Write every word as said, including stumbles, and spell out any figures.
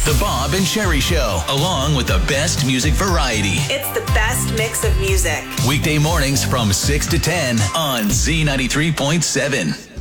The Bob and Sherry Show, along with the best music variety. It's the best mix of music. Weekday mornings from six to ten on Z ninety-three point seven.